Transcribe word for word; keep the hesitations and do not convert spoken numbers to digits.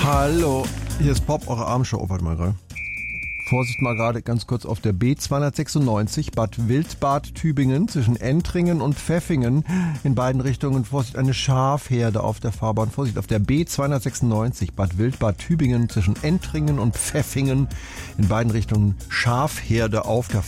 Hallo, hier ist Pop, eure Abendshow. Oh, warte mal gerade. Vorsicht mal gerade ganz kurz auf der B zweihundertsechsundneunzig, Bad Wildbad, Tübingen, zwischen Entringen und Pfäffingen in beiden Richtungen. Vorsicht, eine Schafherde auf der Fahrbahn. Vorsicht, auf der B zweihundertsechsundneunzig, Bad Wildbad, Tübingen, zwischen Entringen und Pfäffingen in beiden Richtungen. Schafherde auf der